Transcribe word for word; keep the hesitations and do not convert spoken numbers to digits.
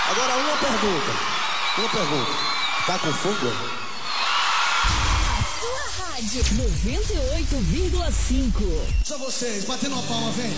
Agora uma pergunta. Uma pergunta. Tá com fogo? A sua rádio noventa e oito vírgula cinco. Só vocês, batendo uma palma, vem.